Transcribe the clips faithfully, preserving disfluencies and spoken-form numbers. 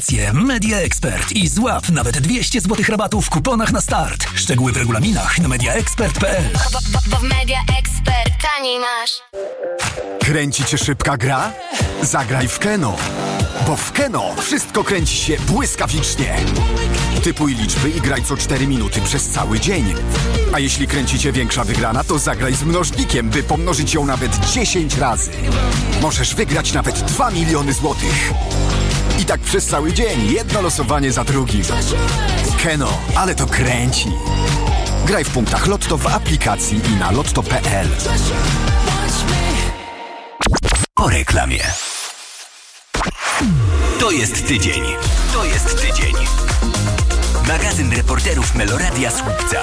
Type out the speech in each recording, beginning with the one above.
Media Expert i złap nawet dwieście złotych rabatu w kuponach na start. Szczegóły w regulaminach na media expert kropka p l. Bo w Media Expert taniej masz. Kręci cię szybka gra? Zagraj w Keno. Bo w Keno wszystko kręci się błyskawicznie. Typuj liczby i graj co cztery minuty przez cały dzień. A jeśli kręci cię większa wygrana, to zagraj z mnożnikiem, by pomnożyć ją nawet dziesięć razy. Możesz wygrać nawet dwa miliony złotych. I tak przez cały dzień, jedno losowanie za drugim. Keno, ale to kręci. Graj w punktach Lotto w aplikacji i na lotto kropka p l. Po reklamie. To jest tydzień. To jest tydzień. Magazyn reporterów Meloradia Słupca.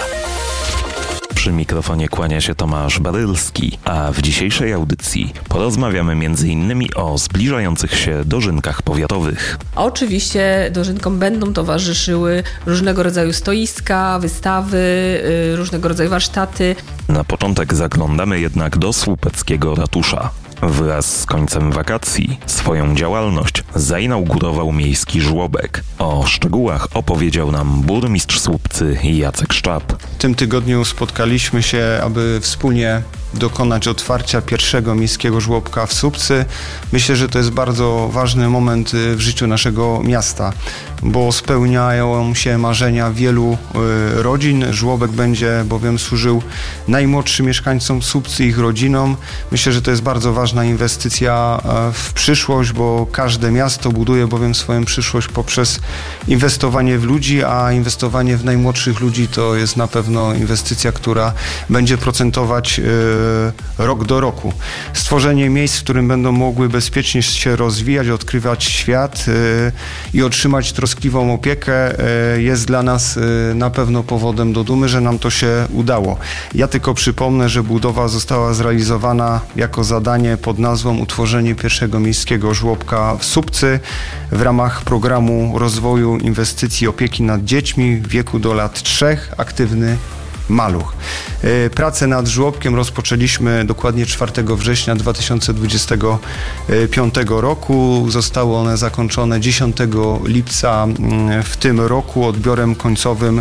Przy mikrofonie kłania się Tomasz Barylski, a w dzisiejszej audycji porozmawiamy między innymi o zbliżających się dożynkach powiatowych. Oczywiście dożynkom będą towarzyszyły różnego rodzaju stoiska, wystawy, różnego rodzaju warsztaty. Na początek zaglądamy jednak do słupeckiego ratusza. Wraz z końcem wakacji swoją działalność zainaugurował miejski żłobek. O szczegółach opowiedział nam burmistrz Słupcy Jacek Szczap. W tym tygodniu spotkaliśmy się, aby wspólnie dokonać otwarcia pierwszego miejskiego żłobka w Słupcy. Myślę, że to jest bardzo ważny moment w życiu naszego miasta, bo spełniają się marzenia wielu y, rodzin. Żłobek będzie bowiem służył najmłodszym mieszkańcom Słupcy i ich rodzinom. Myślę, że to jest bardzo ważna inwestycja w przyszłość, bo każde miasto buduje bowiem swoją przyszłość poprzez inwestowanie w ludzi, a inwestowanie w najmłodszych ludzi to jest na pewno inwestycja, która będzie procentować y, rok do roku. Stworzenie miejsc, w którym będą mogły bezpiecznie się rozwijać, odkrywać świat y, i otrzymać troskliwą opiekę y, jest dla nas y, na pewno powodem do dumy, że nam to się udało. Ja tylko przypomnę, że budowa została zrealizowana jako zadanie pod nazwą utworzenie pierwszego miejskiego żłobka w Słupcy w ramach programu rozwoju inwestycji opieki nad dziećmi w wieku do lat trzech, aktywny maluch. Pracę nad żłobkiem rozpoczęliśmy dokładnie czwartego września dwa tysiące dwudziestego piątego roku. Zostały one zakończone dziesiątego lipca w tym roku odbiorem końcowym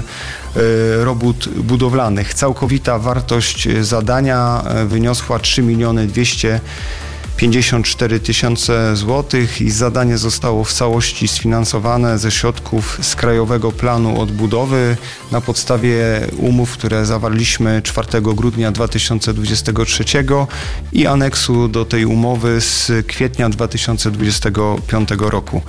robót budowlanych. Całkowita wartość zadania wyniosła trzy miliony dwieście pięćdziesiąt cztery tysiące złotych i zadanie zostało w całości sfinansowane ze środków z Krajowego Planu Odbudowy na podstawie umów, które zawarliśmy czwartego grudnia dwa tysiące dwudziestego trzeciego i aneksu do tej umowy z kwietnia dwa tysiące dwudziestego piątego roku.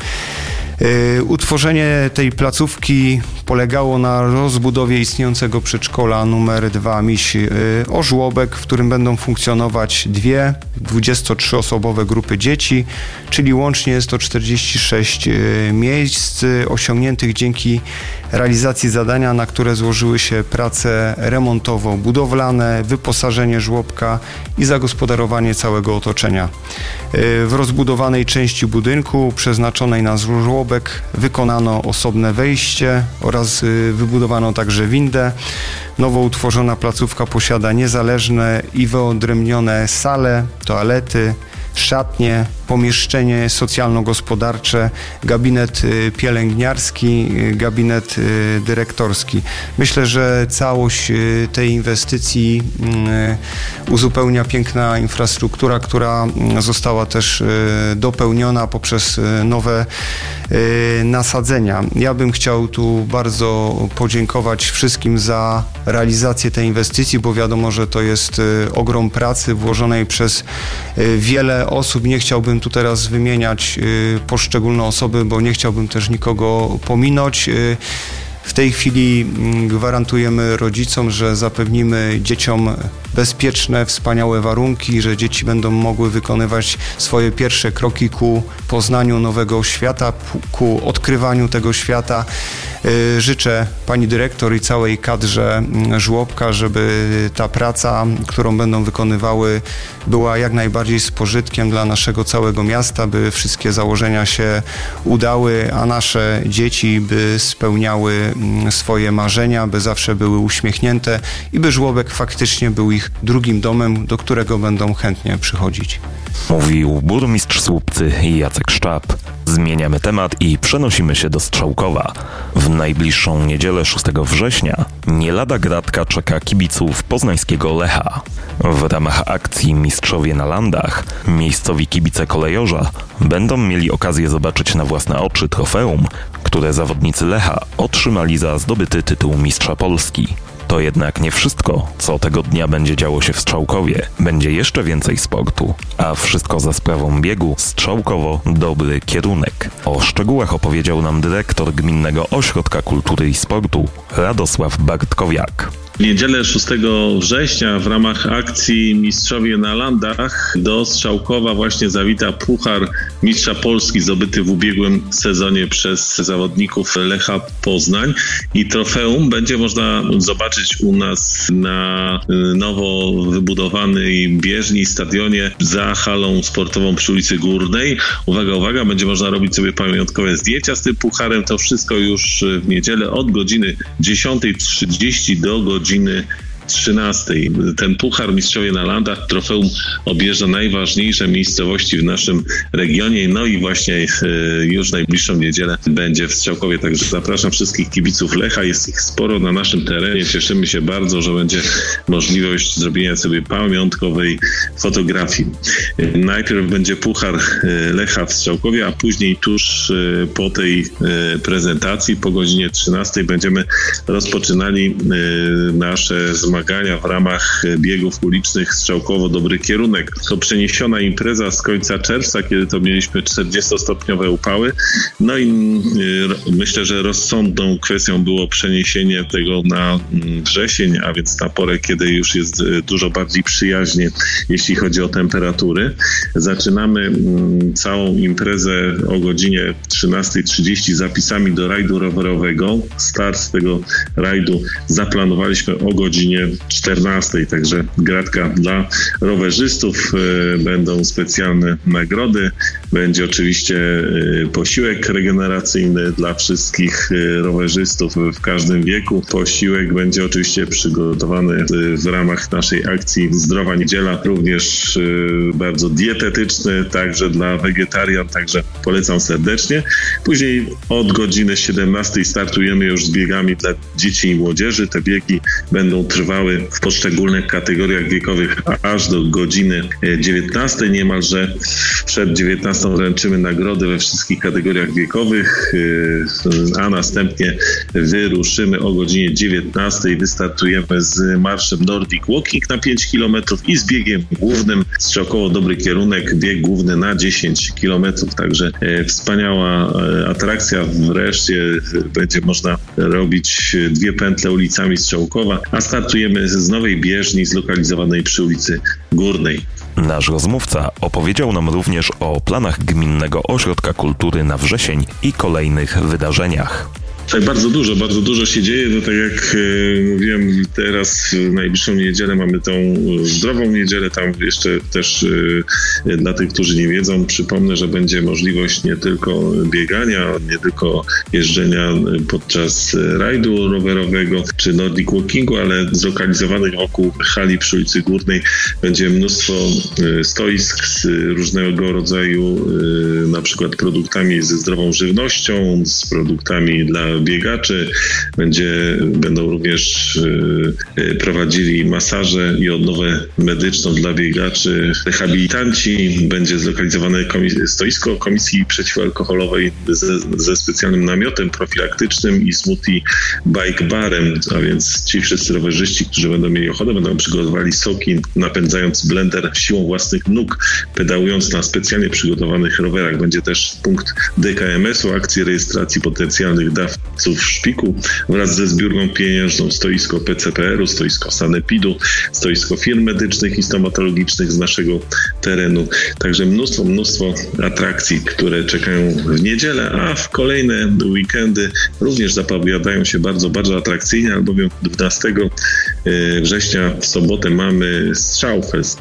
Utworzenie tej placówki polegało na rozbudowie istniejącego przedszkola numer dwa Miś o żłobek, w którym będą funkcjonować dwie dwudziestoosoboowe grupy dzieci, czyli łącznie jest to czterdzieści sześć miejsc osiągniętych dzięki realizacji zadania, na które złożyły się prace remontowo-budowlane, wyposażenie żłobka i zagospodarowanie całego otoczenia. W rozbudowanej części budynku przeznaczonej na żłobek wykonano osobne wejście oraz wybudowano także windę. Nowo utworzona placówka posiada niezależne i wyodrębnione sale, toalety, szatnie, pomieszczenie socjalno-gospodarcze, gabinet pielęgniarski, gabinet dyrektorski. Myślę, że całość tej inwestycji uzupełnia piękna infrastruktura, która została też dopełniona poprzez nowe nasadzenia. Ja bym chciał tu bardzo podziękować wszystkim za realizację tej inwestycji, bo wiadomo, że to jest ogrom pracy włożonej przez wiele osób. Nie chciałbym tu teraz wymieniać poszczególne osoby, bo nie chciałbym też nikogo pominąć. W tej chwili gwarantujemy rodzicom, że zapewnimy dzieciom bezpieczne, wspaniałe warunki, że dzieci będą mogły wykonywać swoje pierwsze kroki ku poznaniu nowego świata, ku odkrywaniu tego świata. Życzę pani dyrektor i całej kadrze żłobka, żeby ta praca, którą będą wykonywały, była jak najbardziej z pożytkiem dla naszego całego miasta, by wszystkie założenia się udały, a nasze dzieci by spełniały swoje marzenia, by zawsze były uśmiechnięte i by żłobek faktycznie był ich drugim domem, do którego będą chętnie przychodzić. Mówił burmistrz Słupcy Jacek Szczap. Zmieniamy temat i przenosimy się do Strzałkowa. W najbliższą niedzielę szóstego września nie lada gratka czeka kibiców poznańskiego Lecha. W ramach akcji Mistrzowie na Landach miejscowi kibice kolejorza będą mieli okazję zobaczyć na własne oczy trofeum, które zawodnicy Lecha otrzymali za zdobyty tytuł Mistrza Polski. To jednak nie wszystko, co tego dnia będzie działo się w Strzałkowie. Będzie jeszcze więcej sportu, a wszystko za sprawą biegu Strzałkowo Dobry Kierunek. O szczegółach opowiedział nam dyrektor Gminnego Ośrodka Kultury i Sportu Radosław Bartkowiak. W niedzielę szóstego września w ramach akcji Mistrzowie na Landach do Strzałkowa właśnie zawita Puchar Mistrza Polski zdobyty w ubiegłym sezonie przez zawodników Lecha Poznań i trofeum będzie można zobaczyć u nas na nowo wybudowanej bieżni, stadionie za halą sportową przy ulicy Górnej. Uwaga, uwaga, będzie można robić sobie pamiątkowe zdjęcia z tym pucharem. To wszystko już w niedzielę od godziny dziesiątej trzydzieści do godziny godziny trzynastej. Ten Puchar Mistrzowie na Landach, trofeum objeżdża najważniejsze miejscowości w naszym regionie, no i właśnie już najbliższą niedzielę będzie w Strzałkowie, także zapraszam wszystkich kibiców Lecha, jest ich sporo na naszym terenie, cieszymy się bardzo, że będzie możliwość zrobienia sobie pamiątkowej fotografii. Najpierw będzie Puchar Lecha w Strzałkowie, a później tuż po tej prezentacji, po godzinie trzynastej będziemy rozpoczynali nasze zmagania w ramach biegów ulicznych Strzałkowo Dobry Kierunek. To przeniesiona impreza z końca czerwca, kiedy to mieliśmy czterdziestostopniowe upały. No i myślę, że rozsądną kwestią było przeniesienie tego na wrzesień, a więc na porę, kiedy już jest dużo bardziej przyjaźnie, jeśli chodzi o temperatury. Zaczynamy całą imprezę o godzinie trzynastej trzydzieści zapisami do rajdu rowerowego. Start tego rajdu zaplanowaliśmy o godzinie czternastej, także gratka dla rowerzystów, będą specjalne nagrody, będzie oczywiście posiłek regeneracyjny dla wszystkich rowerzystów w każdym wieku. Posiłek będzie oczywiście przygotowany w ramach naszej akcji Zdrowa Niedziela, również bardzo dietetyczny, także dla wegetarian, także polecam serdecznie. Później od godziny siedemnastej startujemy już z biegami dla dzieci i młodzieży. Te biegi będą trwały w poszczególnych kategoriach wiekowych aż do godziny dziewiętnastej. Niemalże przed dziewiętnastą wręczymy nagrody we wszystkich kategoriach wiekowych, a następnie wyruszymy o godzinie dziewiętnastej. Wystartujemy z marszem Nordic Walking na pięć kilometrów i z biegiem głównym Strzałkowo Dobry Kierunek, bieg główny na dziesięć kilometrów. Także wspaniała atrakcja. Wreszcie będzie można robić dwie pętle ulicami Strzałkowa, a startujemy z nowej bieżni zlokalizowanej przy ulicy Górnej. Nasz rozmówca opowiedział nam również o planach Gminnego Ośrodka Kultury na wrzesień i kolejnych wydarzeniach. Tak, bardzo dużo, bardzo dużo się dzieje. No tak jak e, mówiłem, teraz w najbliższą niedzielę mamy tą zdrową niedzielę. Tam jeszcze też e, dla tych, którzy nie wiedzą, przypomnę, że będzie możliwość nie tylko biegania, nie tylko jeżdżenia podczas rajdu rowerowego czy Nordic Walkingu, ale zlokalizowanych wokół hali przy ulicy Górnej będzie mnóstwo e, stoisk z różnego rodzaju e, na przykład produktami ze zdrową żywnością, z produktami dla biegaczy. Będzie, będą również y, prowadzili masaże i odnowę medyczną dla biegaczy. Rehabilitanci. Będzie zlokalizowane komis- stoisko Komisji Przeciwalkoholowej ze, ze specjalnym namiotem profilaktycznym i smoothie bike barem, a więc ci wszyscy rowerzyści, którzy będą mieli ochotę, będą przygotowali soki, napędzając blender siłą własnych nóg, pedałując na specjalnie przygotowanych rowerach. Będzie też punkt D K M S-u, akcji rejestracji potencjalnych dawców w szpiku wraz ze zbiórką pieniężną, stoisko P C P R-u, stoisko Sanepidu, stoisko firm medycznych i stomatologicznych z naszego terenu. Także mnóstwo, mnóstwo atrakcji, które czekają w niedzielę, a w kolejne weekendy również zapowiadają się bardzo, bardzo atrakcyjnie, albowiem dwunastego września w sobotę mamy Strzałfest,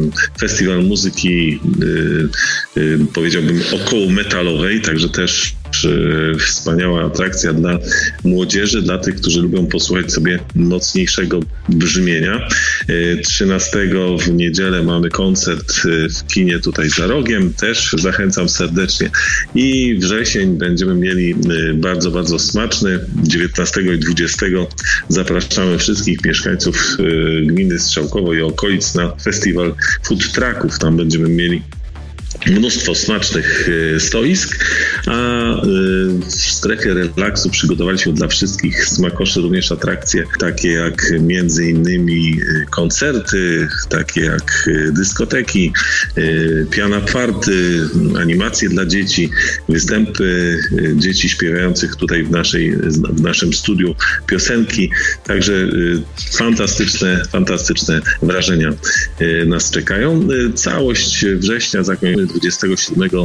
festiwal muzyki, powiedziałbym, około metalowej, także też wspaniała atrakcja dla młodzieży, dla tych, którzy lubią posłuchać sobie mocniejszego brzmienia. trzynastego w niedzielę mamy koncert w kinie tutaj za rogiem, też zachęcam serdecznie. I wrzesień będziemy mieli bardzo, bardzo smaczny. dziewiętnastego i dwudziestego zapraszamy wszystkich mieszkańców gminy Strzałkowo i okolic na festiwal food trucków. Tam będziemy mieli mnóstwo smacznych stoisk, a w strefie relaksu przygotowaliśmy dla wszystkich smakoszy również atrakcje takie jak między innymi koncerty, takie jak dyskoteki, piana party, animacje dla dzieci, występy dzieci śpiewających tutaj w, naszej, w naszym studiu piosenki. Także fantastyczne, fantastyczne wrażenia nas czekają. Całość września zakończymy dwudziestego siódmego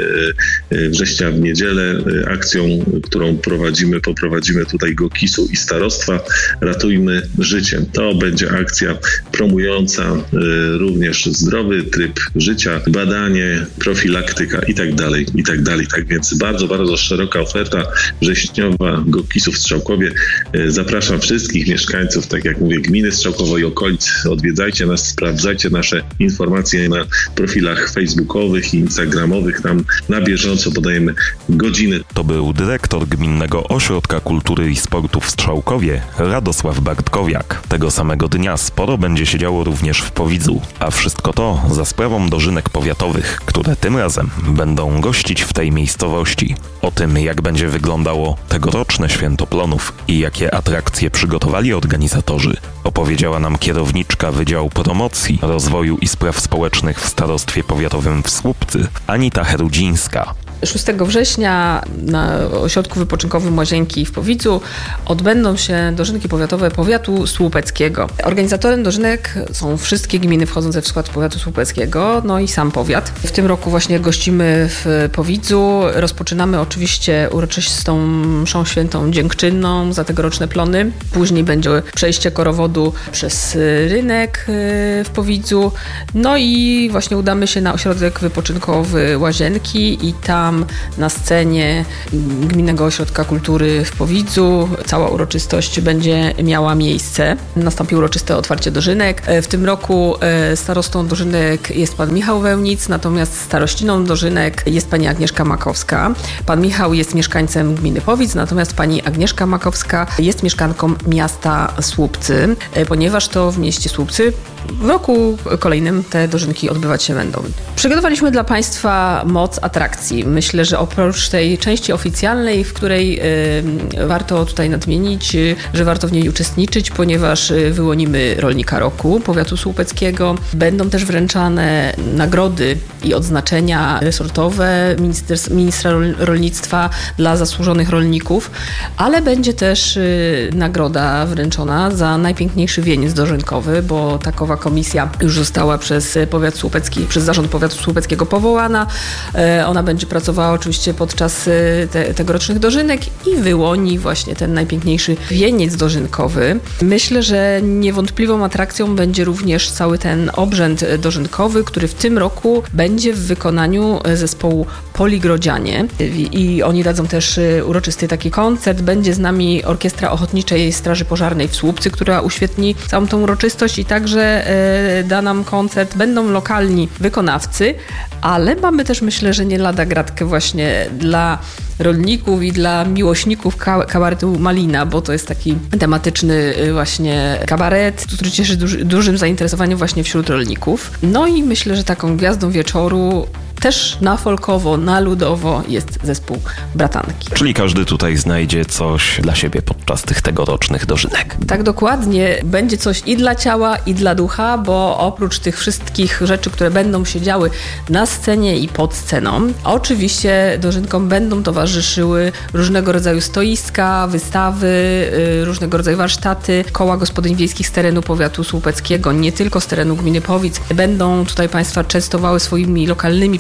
września w niedzielę akcją, którą prowadzimy, poprowadzimy tutaj GOKiS-u i starostwa Ratujmy Życie. To będzie akcja promująca również zdrowy tryb życia, badanie, profilaktyka i tak dalej, i tak dalej. Tak więc bardzo, bardzo szeroka oferta wrześniowa GOKiS-u w Strzałkowie. Zapraszam wszystkich mieszkańców, tak jak mówię, gminy Strzałkowo i okolic. Odwiedzajcie nas, sprawdzajcie nasze informacje na profilach facebookowych i instagramowych. Tam na bieżąco podajemy godziny. To był dyrektor Gminnego Ośrodka Kultury i Sportu w Strzałkowie, Radosław Bartkowiak. Tego samego dnia sporo będzie się działo również w Powidzu, a wszystko to za sprawą dożynek powiatowych, które tym razem będą gościć w tej miejscowości. O tym, jak będzie wyglądało tegoroczne Święto Plonów i jakie atrakcje przygotowali organizatorzy, opowiedziała nam kierowniczka Wydziału Promocji, Rozwoju i Spraw Społecznych w Starostwie Powiatowym w Słupcy, Anita Herudzińska. szóstego września na ośrodku wypoczynkowym Łazienki w Powidzu odbędą się dożynki powiatowe powiatu słupeckiego. Organizatorem dożynek są wszystkie gminy wchodzące w skład powiatu słupeckiego, no i sam powiat. W tym roku właśnie gościmy w Powidzu. Rozpoczynamy oczywiście uroczystą mszą świętą dziękczynną za tegoroczne plony. Później będzie przejście korowodu przez rynek w Powidzu. No i właśnie udamy się na ośrodek wypoczynkowy Łazienki i tam na scenie Gminnego Ośrodka Kultury w Powidzu cała uroczystość będzie miała miejsce. Nastąpi uroczyste otwarcie dożynek. W tym roku starostą dożynek jest pan Michał Wełnic, natomiast starościną dożynek jest pani Agnieszka Makowska. Pan Michał jest mieszkańcem gminy Powidz, natomiast pani Agnieszka Makowska jest mieszkanką miasta Słupcy, ponieważ to w mieście Słupcy w roku kolejnym te dożynki odbywać się będą. Przygotowaliśmy dla Państwa moc atrakcji. Myślę, że oprócz tej części oficjalnej, w której y, warto tutaj nadmienić, y, że warto w niej uczestniczyć, ponieważ y, wyłonimy Rolnika Roku Powiatu Słupeckiego. Będą też wręczane nagrody i odznaczenia resortowe ministra rolnictwa dla zasłużonych rolników, ale będzie też y, nagroda wręczona za najpiękniejszy wieniec dożynkowy, bo takowa komisja już została przez powiat słupecki, przez zarząd powiatu słupeckiego powołana. Ona będzie pracowała oczywiście podczas te, tegorocznych dożynek i wyłoni właśnie ten najpiękniejszy wieniec dożynkowy. Myślę, że niewątpliwą atrakcją będzie również cały ten obrzęd dożynkowy, który w tym roku będzie w wykonaniu zespołu Poligrodzianie i, i oni dadzą też uroczysty taki koncert. Będzie z nami Orkiestra Ochotniczej Straży Pożarnej w Słupcy, która uświetni całą tą uroczystość i także e, da nam koncert. Będą lokalni wykonawcy, ale mamy też, myślę, że nie lada gratkę właśnie dla rolników i dla miłośników kabaretu Malina, bo to jest taki tematyczny właśnie kabaret, który cieszy duży, dużym zainteresowaniem właśnie wśród rolników. No i myślę, że taką gwiazdą wieczoru też na folkowo, na ludowo jest zespół Bratanki. Czyli każdy tutaj znajdzie coś dla siebie podczas tych tegorocznych dożynek. Tak, dokładnie. Będzie coś i dla ciała, i dla ducha, bo oprócz tych wszystkich rzeczy, które będą się działy na scenie i pod sceną, oczywiście dożynkom będą towarzyszyły różnego rodzaju stoiska, wystawy, różnego rodzaju warsztaty, koła gospodyń wiejskich z terenu powiatu słupeckiego, nie tylko z terenu gminy Powidz. Będą tutaj Państwa częstowały swoimi lokalnymi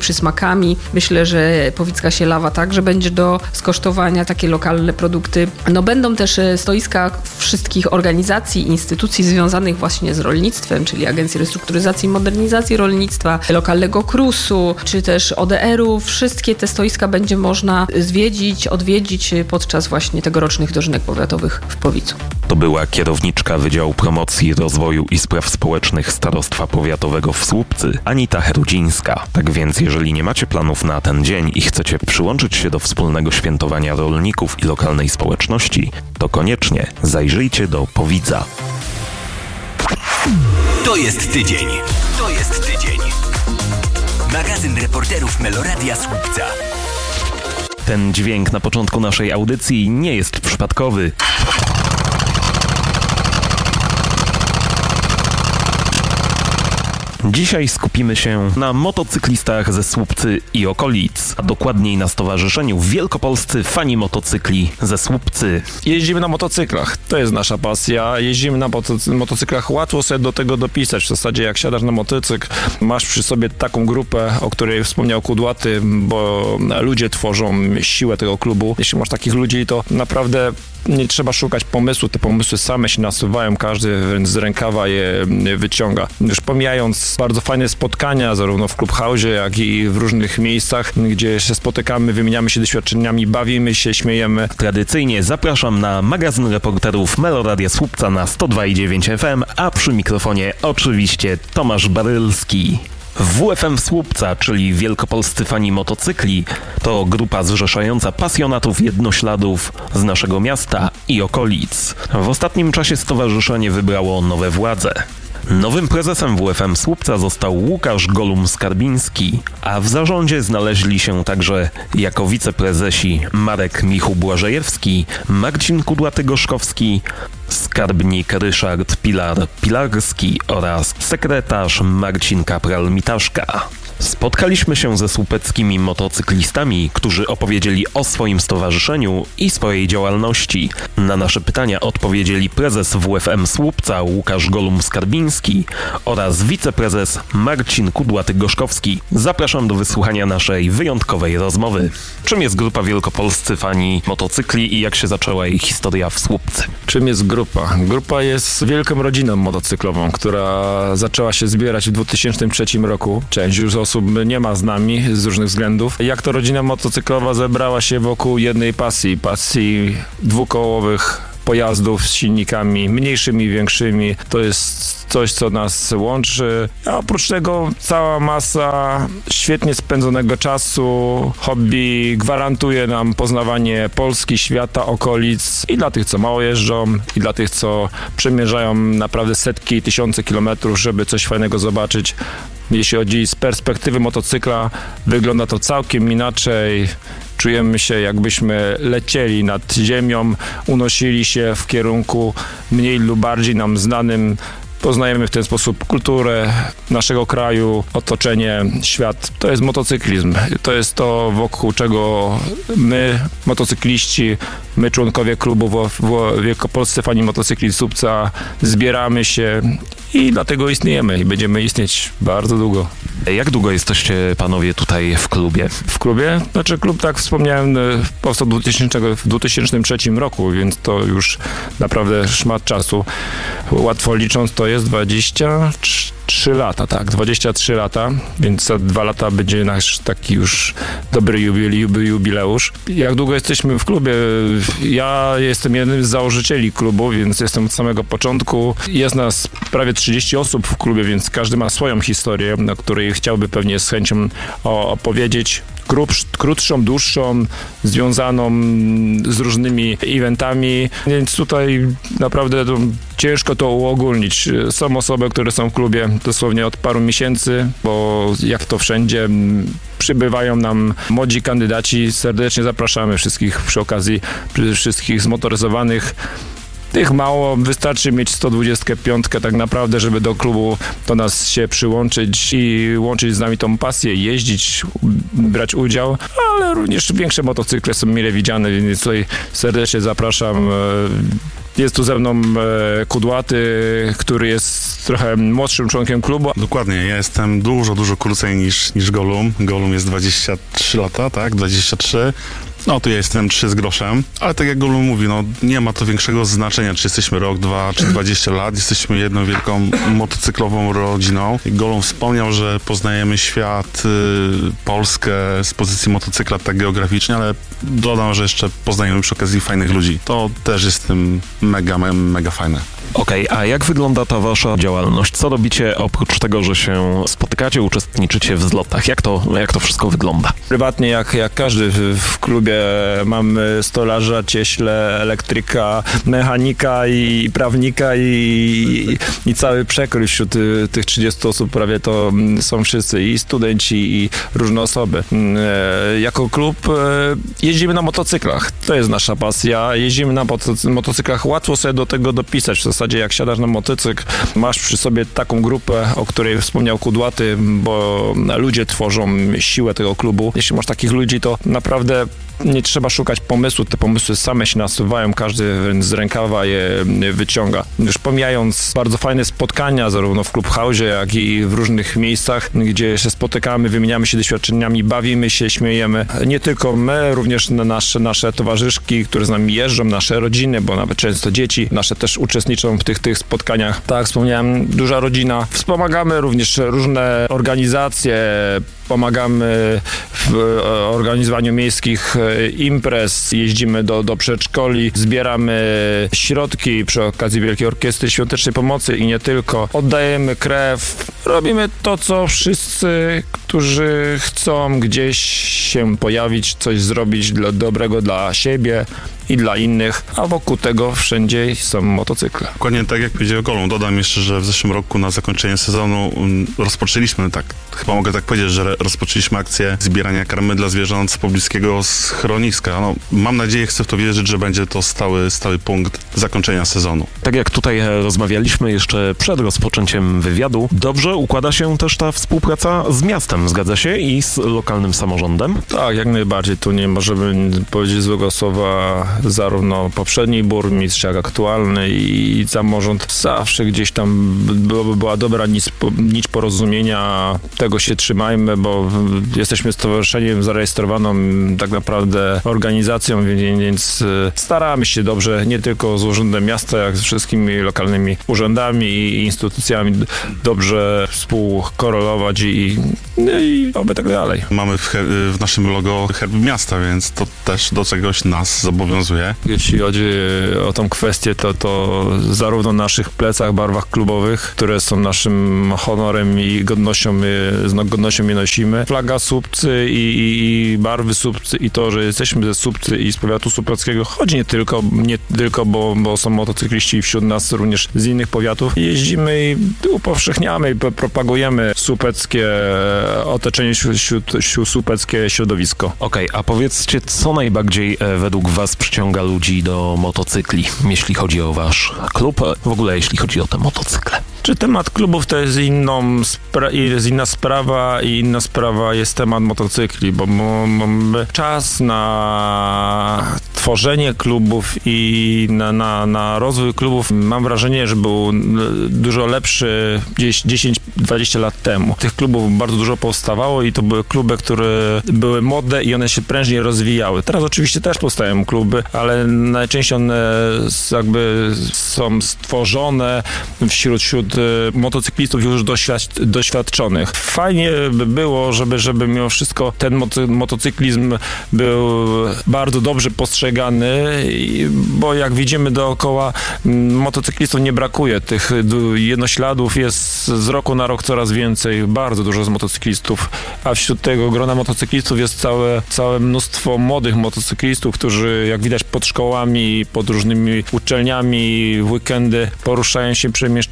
przysmakami. Myślę, że Powicka Sielawa także będzie do skosztowania, takie lokalne produkty. No będą też stoiska wszystkich organizacji, instytucji związanych właśnie z rolnictwem, czyli Agencji Restrukturyzacji i Modernizacji Rolnictwa, lokalnego krusu, czy też O D R-u. Wszystkie te stoiska będzie można zwiedzić, odwiedzić podczas właśnie tegorocznych dożynek powiatowych w Powicu. To była kierowniczka Wydziału Promocji, Rozwoju i Spraw Społecznych Starostwa Powiatowego w Słupcy, Anita Herudzińska. Tak więc jeżeli nie macie planów na ten dzień i chcecie przyłączyć się do wspólnego świętowania rolników i lokalnej społeczności, to koniecznie zajrzyjcie do Powidza. To jest tydzień. To jest tydzień. Magazyn reporterów Meloradia Słupca. Ten dźwięk na początku naszej audycji nie jest przypadkowy. Dzisiaj skupimy się na motocyklistach ze Słupcy i okolic, a dokładniej na Stowarzyszeniu Wielkopolscy Fani Motocykli ze Słupcy. Jeździmy na motocyklach, to jest nasza pasja. Jeździmy na motocy- motocyklach, łatwo sobie do tego dopisać. W zasadzie jak siadasz na motocykl, masz przy sobie taką grupę, o której wspomniał Kudłaty, bo ludzie tworzą siłę tego klubu. Jeśli masz takich ludzi, to naprawdę nie trzeba szukać pomysłu, te pomysły same się nasuwają, każdy z rękawa je wyciąga. Już pomijając bardzo fajne spotkania, zarówno w Clubhouse'ie, jak i w różnych miejscach, gdzie się spotykamy, wymieniamy się doświadczeniami, bawimy się, śmiejemy. Tradycyjnie zapraszam na magazyn reporterów Meloradia Słupca na sto dwa i dziewięć F M, a przy mikrofonie oczywiście Tomasz Barylski. W F M Słupca, czyli Wielkopolscy Fani Motocykli, to grupa zrzeszająca pasjonatów jednośladów z naszego miasta i okolic. W ostatnim czasie stowarzyszenie wybrało nowe władze. Nowym prezesem W F M Słupca został Łukasz Golum-Skarbiński, a w zarządzie znaleźli się także jako wiceprezesi Marek Michu-Błażejewski, Marcin Kudłaty-Gorzkowski, skarbnik Ryszard Pilar-Pilarski oraz sekretarz Marcin Kapral-Mitaszka. Spotkaliśmy się ze słupeckimi motocyklistami, którzy opowiedzieli o swoim stowarzyszeniu i swojej działalności. Na nasze pytania odpowiedzieli prezes W F M Słupca Łukasz Golum-Skarbiński oraz wiceprezes Marcin Kudłaty-Gorzkowski. Zapraszam do wysłuchania naszej wyjątkowej rozmowy. Czym jest grupa Wielkopolscy Fani Motocykli i jak się zaczęła jej historia w Słupcy? Czym jest grupa? Grupa jest wielką rodziną motocyklową, która zaczęła się zbierać w dwa tysiące trzecim roku. Część już osób nie ma z nami z różnych względów. Jak to rodzina motocyklowa zebrała się wokół jednej pasji, pasji dwukołowych pojazdów z silnikami mniejszymi, większymi. To jest coś, co nas łączy. A oprócz tego cała masa świetnie spędzonego czasu, hobby gwarantuje nam poznawanie Polski, świata, okolic i dla tych, co mało jeżdżą, i dla tych, co przemierzają naprawdę setki, tysiące kilometrów, żeby coś fajnego zobaczyć. Jeśli chodzi z perspektywy motocykla, wygląda to całkiem inaczej. Czujemy się, jakbyśmy lecieli nad ziemią, unosili się w kierunku mniej lub bardziej nam znanym. Poznajemy w ten sposób kulturę naszego kraju, otoczenie, świat. To jest motocyklizm. To jest to, wokół czego my, motocykliści, my członkowie klubu w, w Wielkopolscy Fani Motocykli Słupca zbieramy się i dlatego istniejemy i będziemy istnieć bardzo długo. Jak długo jesteście panowie tutaj w klubie? W klubie? Znaczy klub, tak wspomniałem, powstał w dwa tysiące trzecim roku, więc to już naprawdę szmat czasu. Łatwo licząc to jest dwadzieścia trzy lata, tak, dwadzieścia trzy lata, więc za dwa lata będzie nasz taki już dobry jubileusz. Jak długo jesteśmy w klubie? Ja jestem jednym z założycieli klubu, więc jestem od samego początku. Jest nas prawie trzydzieści osób w klubie, więc każdy ma swoją historię, o której chciałby pewnie z chęcią opowiedzieć. Krótszą, dłuższą, związaną z różnymi eventami, więc tutaj naprawdę to ciężko to uogólnić. Są osoby, które są w klubie dosłownie od paru miesięcy, bo jak to wszędzie przybywają nam młodzi kandydaci. Serdecznie zapraszamy wszystkich przy okazji, wszystkich zmotoryzowanych. Tych mało, wystarczy mieć sto dwadzieścia pięć tak naprawdę, żeby do klubu do nas się przyłączyć i łączyć z nami tą pasję, jeździć, brać udział, ale również większe motocykle są mile widziane, więc tutaj serdecznie zapraszam. Jest tu ze mną e, Kudłaty, który jest trochę młodszym członkiem klubu. Dokładnie, ja jestem dużo, dużo krócej niż, niż Golum. Golum jest dwadzieścia trzy lata, tak? dwadzieścia trzy. No, tu ja jestem trzy z groszem, ale tak jak Golum mówi, no nie ma to większego znaczenia, czy jesteśmy rok, dwa, czy dwadzieścia lat. Jesteśmy jedną wielką motocyklową rodziną. Golum wspomniał, że poznajemy świat, y, Polskę z pozycji motocykla tak geograficznie, ale dodam, że jeszcze poznajemy przy okazji fajnych ludzi. To też jest tym mega, mega, mega fajne. Okej, okay, a jak wygląda ta wasza działalność? Co robicie oprócz tego, że się spotykacie, uczestniczycie w zlotach? Jak to, jak to wszystko wygląda? Prywatnie, jak, jak każdy w, w klubie, mamy stolarza, cieśle, elektryka, mechanika i prawnika i, i, i cały przekrój wśród tych trzydziestu osób prawie to są wszyscy i studenci i różne osoby. E, jako klub e, jeździmy na motocyklach. To jest nasza pasja. Jeździmy na motocy- motocyklach. Łatwo sobie do tego dopisać. W zasadzie jak siadasz na motocykl, masz przy sobie taką grupę, o której wspomniał Kudłaty, bo ludzie tworzą siłę tego klubu. Jeśli masz takich ludzi, to naprawdę nie trzeba szukać pomysłu, te pomysły same się nasuwają, każdy z rękawa je wyciąga. Już pomijając bardzo fajne spotkania, zarówno w Clubhouse, jak i w różnych miejscach, gdzie się spotykamy, wymieniamy się doświadczeniami, bawimy się, śmiejemy. Nie tylko my, również nasze, nasze towarzyszki, które z nami jeżdżą, nasze rodziny, bo nawet często dzieci nasze też uczestniczą w tych, tych spotkaniach. Tak jak wspomniałem, duża rodzina. Wspomagamy również różne organizacje, pomagamy w organizowaniu miejskich imprez, jeździmy do, do przedszkoli, zbieramy środki przy okazji Wielkiej Orkiestry Świątecznej Pomocy i nie tylko. Oddajemy krew, robimy to, co wszyscy, którzy chcą gdzieś się pojawić, coś zrobić dla dobrego dla siebie i dla innych, a wokół tego wszędzie są motocykle. Dokładnie tak jak powiedział Golum. Dodam jeszcze, że w zeszłym roku na zakończenie sezonu rozpoczęliśmy, tak, chyba mogę tak powiedzieć, że rozpoczęliśmy akcję zbierania karmy dla zwierząt z pobliskiego schroniska. No, mam nadzieję, chcę w to wierzyć, że będzie to stały, stały punkt zakończenia sezonu. Tak jak tutaj rozmawialiśmy jeszcze przed rozpoczęciem wywiadu, dobrze układa się też ta współpraca z miastem, zgadza się? I z lokalnym samorządem? Tak, jak najbardziej. Tu nie możemy powiedzieć złego słowa. Zarówno poprzedni burmistrz, jak aktualny i samorząd zawsze gdzieś tam byłoby była dobra nić, nić porozumienia. Tego się trzymajmy, bo jesteśmy stowarzyszeniem zarejestrowaną tak naprawdę organizacją, więc staramy się dobrze, nie tylko z Urzędem Miasta, jak z wszystkimi lokalnymi urzędami i instytucjami dobrze współkorelować i, i oby tak dalej. Mamy w, w naszym logo herb miasta, więc to też do czegoś nas zobowiązuje. Jeśli chodzi o tą kwestię, to, to zarówno na naszych plecach, barwach klubowych, które są naszym honorem i godnością, z godnością je nosimy. Flaga Słupcy i, i, i barwy Słupcy i to, że jesteśmy ze Słupcy i z powiatu słupeckiego, choć nie tylko, nie tylko bo, bo są motocykliści wśród nas również z innych powiatów. Jeździmy i upowszechniamy i propagujemy słupeckie otoczenie, słupeckie środowisko. Okej, okay, a powiedzcie, co najbardziej według was przyciąga ludzi do motocykli, jeśli chodzi o wasz klub, w ogóle jeśli chodzi o te motocykle? Czy temat klubów to jest inną spra- jest inna sprawa i inna sprawa jest temat motocykli, bo mamy czas na tworzenie klubów i na, na, na rozwój klubów, mam wrażenie, że był dużo lepszy gdzieś dziesięć dwadzieścia lat temu. Tych klubów bardzo dużo powstawało i to były kluby, które były modne i one się prężnie rozwijały. Teraz oczywiście też powstają kluby, ale najczęściej one jakby są stworzone wśród, wśród motocyklistów już doświad- doświadczonych. Fajnie by było, żeby, żeby mimo wszystko ten moto- motocyklizm był bardzo dobrze postrzegany, bo jak widzimy dookoła, motocyklistów nie brakuje. Tych jednośladów jest z roku na rok coraz więcej, bardzo dużo z motocyklistów, a wśród tego grona motocyklistów jest całe, całe mnóstwo młodych motocyklistów, którzy jak widać pod szkołami, pod różnymi uczelniami w weekendy poruszają się, przemieszczają. Nie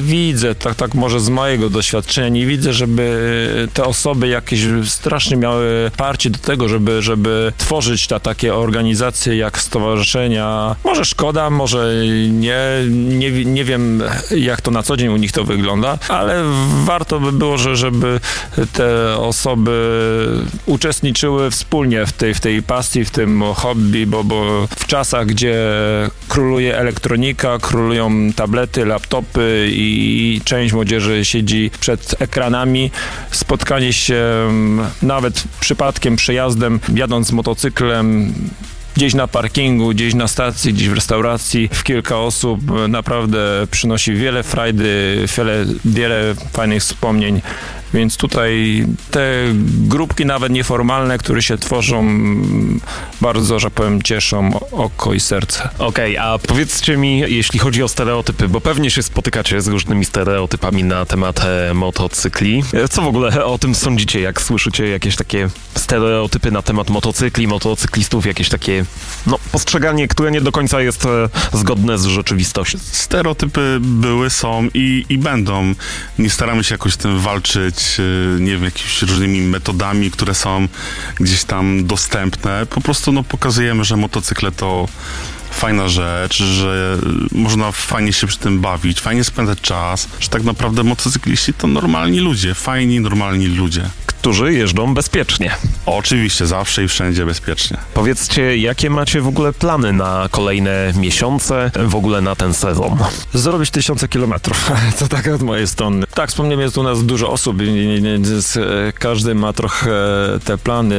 widzę, tak, tak może z mojego doświadczenia, nie widzę, żeby te osoby jakieś strasznie miały parcie do tego, żeby, żeby tworzyć ta, takie organizacje jak stowarzyszenia. Może szkoda, może nie, nie, nie wiem jak to na co dzień u nich to wygląda, ale warto by było, że, żeby te osoby uczestniczyły wspólnie w tej, w tej pasji, w tym hobby, bo, bo w czasach, gdzie króluje elektronika, królują tablety, laptopy i część młodzieży siedzi przed ekranami, spotkanie się nawet przypadkiem, przejazdem, jadąc motocyklem, gdzieś na parkingu, gdzieś na stacji, gdzieś w restauracji, w kilka osób naprawdę przynosi wiele frajdy, wiele, wiele fajnych wspomnień. Więc tutaj te grupki nawet nieformalne, które się tworzą, bardzo, że powiem, cieszą oko i serce. Okej, okay, a powiedzcie mi, jeśli chodzi o stereotypy, bo pewnie się spotykacie z różnymi stereotypami na temat e, motocykli. Co w ogóle o tym sądzicie, jak słyszycie jakieś takie stereotypy na temat motocykli, motocyklistów, jakieś takie, no, postrzeganie, które nie do końca jest e, zgodne z rzeczywistością? Stereotypy były, są i, i będą. Nie staramy się jakoś z tym walczyć, nie wiem, jakimiś różnymi metodami, które są gdzieś tam dostępne. Po prostu no, pokazujemy, że motocykle to fajna rzecz, że można fajnie się przy tym bawić, fajnie spędzać czas, że tak naprawdę motocykliści to normalni ludzie, fajni, normalni ludzie. Którzy jeżdżą bezpiecznie. Oczywiście, zawsze i wszędzie bezpiecznie. Powiedzcie, jakie macie w ogóle plany na kolejne miesiące, w ogóle na ten sezon? Zrobić tysiące kilometrów. To tak od mojej strony. Tak, wspomniałem, jest u nas dużo osób i każdy ma trochę te plany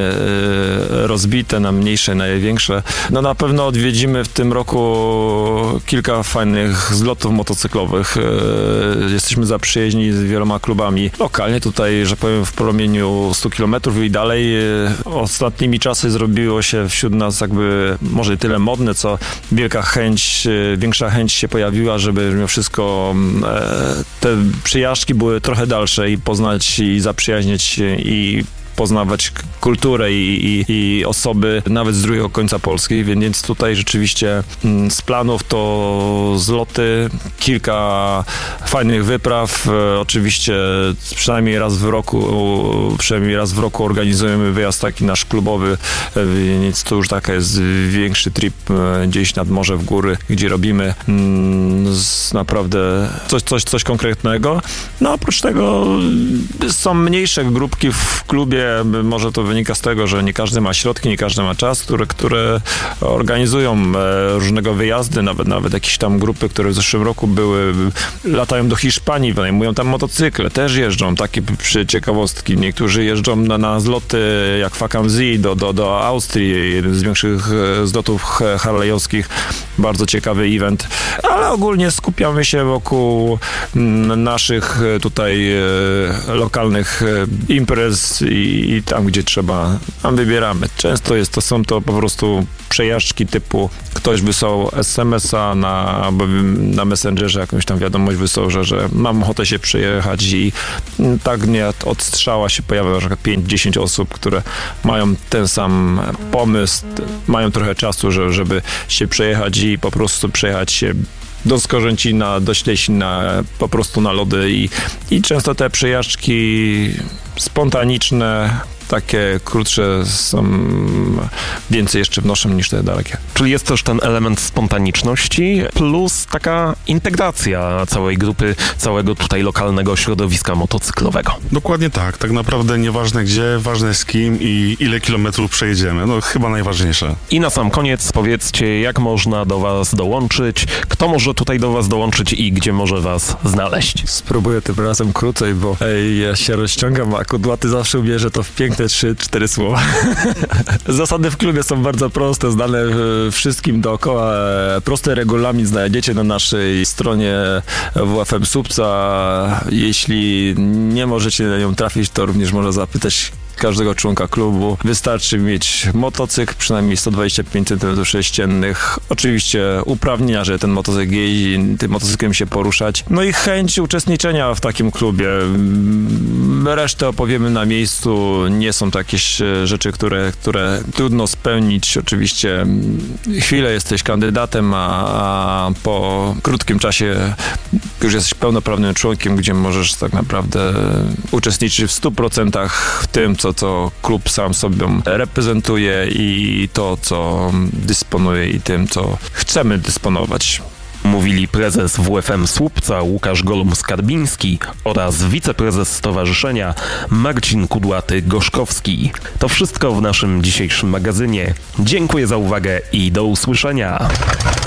rozbite na mniejsze, na większe. No na pewno odwiedzimy w tym roku kilka fajnych zlotów motocyklowych. Jesteśmy zaprzyjaźni z wieloma klubami. Lokalnie tutaj, że powiem, w promieniu stu kilometrów i dalej. Ostatnimi czasy zrobiło się wśród nas jakby może tyle modne, co wielka chęć, większa chęć się pojawiła, żeby mimo wszystko te przyjażdżki były trochę dalsze i poznać i zaprzyjaźnić się i poznawać kulturę i, i, i osoby nawet z drugiego końca Polski, więc tutaj rzeczywiście z planów to zloty, kilka fajnych wypraw, oczywiście przynajmniej raz w roku, przynajmniej raz w roku organizujemy wyjazd taki nasz klubowy, więc to już taka jest większy trip gdzieś nad morze w góry, gdzie robimy naprawdę coś, coś, coś konkretnego. No oprócz tego są mniejsze grupki w klubie. Może to wynika z tego, że nie każdy ma środki, nie każdy ma czas, które, które organizują różnego wyjazdy, nawet, nawet jakieś tam grupy, które w zeszłym roku były, latają do Hiszpanii, wynajmują tam motocykle, też jeżdżą, takie przy ciekawostki. Niektórzy jeżdżą na, na zloty jak F A K M Z do, do, do Austrii, jeden z większych zlotów harlejowskich, bardzo ciekawy event, ale ogólnie skupiamy się wokół naszych tutaj lokalnych imprez i, i tam, gdzie trzeba, tam wybieramy. Często jest to, są to po prostu przejażdżki typu ktoś wysłał es em es a na, na Messengerze, jakąś tam wiadomość wysłał, że, że mam ochotę się przejechać i tak nie od strzała się pojawia na przykład pięć dziesięć osób, które mają ten sam pomysł, mają trochę czasu, że, żeby się przejechać i po prostu przejechać się do Skorzęcina, do Ślesina, po prostu na lody i, i często te przejażdżki spontaniczne, takie krótsze są, więcej jeszcze wnoszą niż te dalekie. Czyli jest też ten element spontaniczności plus taka integracja całej grupy, całego tutaj lokalnego środowiska motocyklowego. Dokładnie tak. Tak naprawdę nieważne gdzie, ważne z kim i ile kilometrów przejedziemy. No chyba najważniejsze. I na sam koniec powiedzcie, jak można do was dołączyć, kto może tutaj do was dołączyć i gdzie może was znaleźć? Spróbuję tym razem krócej, bo ej, ja się rozciągam, a kudłaty zawsze ubierze to w piękne trzy cztery słowa. Zasady w klubie są bardzo proste, znane wszystkim dookoła. Prosty regulamin znajdziecie na naszej stronie W F M Słupca. Jeśli nie możecie na nią trafić, to również można zapytać każdego członka klubu. Wystarczy mieć motocykl, przynajmniej sto dwadzieścia pięć centymetrów sześciennych. Oczywiście uprawnienia, że ten motocykl jeździ, tym motocyklem się poruszać. No i chęć uczestniczenia w takim klubie. Resztę opowiemy na miejscu. Nie są to jakieś rzeczy, które, które trudno spełnić. Oczywiście chwilę jesteś kandydatem, a, a po krótkim czasie już jesteś pełnoprawnym członkiem, gdzie możesz tak naprawdę uczestniczyć w stu procentach w tym, co, co klub sam sobą reprezentuje i to, co dysponuje i tym, co chcemy dysponować. Mówili prezes W F M Słupca Łukasz Golum-Skarbiński oraz wiceprezes stowarzyszenia Marcin Kudłaty-Gorzkowski. To wszystko w naszym dzisiejszym magazynie. Dziękuję za uwagę i do usłyszenia.